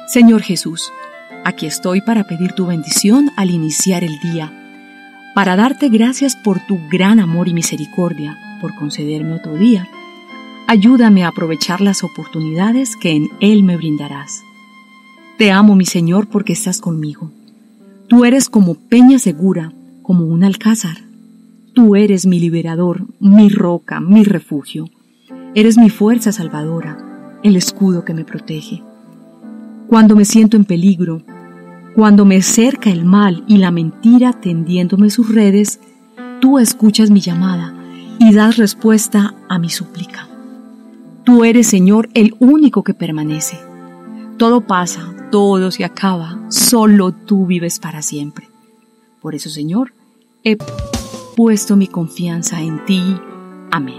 Señor Jesús, aquí estoy para pedir tu bendición al iniciar el día, para darte gracias por tu gran amor y misericordia, por concederme otro día. Ayúdame a aprovechar las oportunidades que en él me brindarás. Te amo, mi Señor, porque estás conmigo. Tú eres como peña segura, como un alcázar. Tú eres mi liberador, mi roca, mi refugio. Eres mi fuerza salvadora, el escudo que me protege. Cuando me siento en peligro, cuando me cerca el mal y la mentira tendiéndome sus redes, tú escuchas mi llamada y das respuesta a mi súplica. Tú eres, Señor, el único que permanece. Todo pasa, todo se acaba, solo tú vives para siempre. Por eso, Señor, he puesto mi confianza en ti. Amén.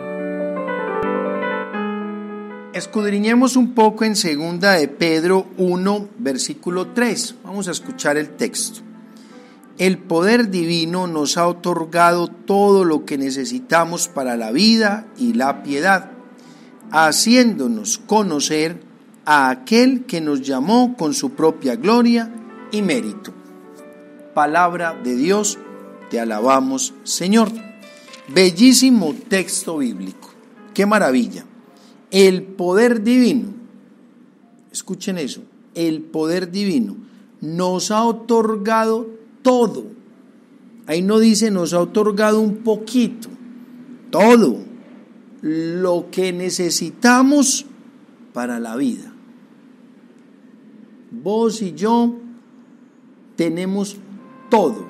Escudriñemos un poco en 2 de Pedro 1, versículo 3. Vamos a escuchar el texto. El poder divino nos ha otorgado todo lo que necesitamos para la vida y la piedad, haciéndonos conocer a aquel que nos llamó con su propia gloria y mérito. Palabra de Dios, te alabamos, Señor. Bellísimo texto bíblico. ¡Qué maravilla! El poder divino, escuchen eso, el poder divino nos ha otorgado todo. Ahí no dice nos ha otorgado un poquito, todo lo que necesitamos para la vida. Vos y yo tenemos todo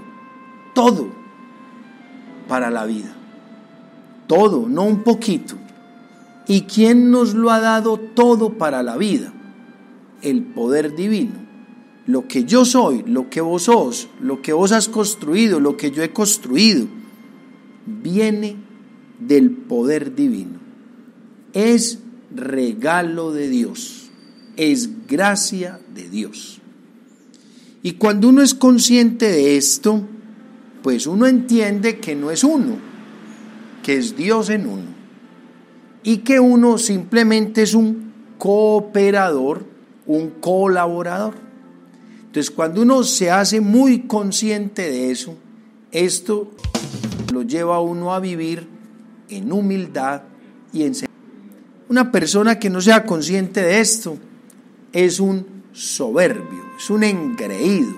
para la vida, todo, no un poquito. ¿Y quién nos lo ha dado todo para la vida? El poder divino. Lo que yo soy, lo que vos sos, lo que vos has construido, lo que yo he construido, viene del poder divino. Es regalo de Dios, es gracia de Dios. Y cuando uno es consciente de esto, pues uno entiende que no es uno, que es Dios en uno. Y que uno simplemente es un cooperador, un colaborador. Entonces, cuando uno se hace muy consciente de eso, esto lo lleva a uno a vivir en humildad y en sencillez. Una persona que no sea consciente de esto es un soberbio, es un engreído,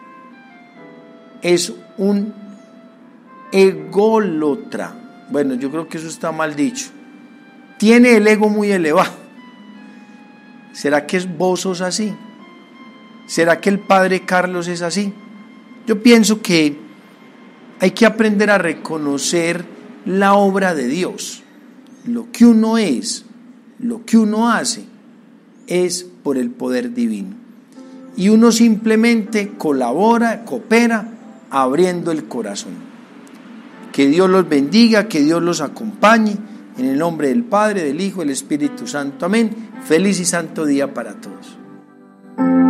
es un ególatra. Bueno, yo creo que eso está mal dicho. Tiene el ego muy elevado. ¿Será que vos sos así? ¿Será que el padre Carlos es así? Yo pienso que hay que aprender a reconocer la obra de Dios. Lo que uno es, lo que uno hace, es por el poder divino. Y uno simplemente colabora, coopera, abriendo el corazón. Que Dios los bendiga, que Dios los acompañe. En el nombre del Padre, del Hijo y del Espíritu Santo. Amén. Feliz y santo día para todos.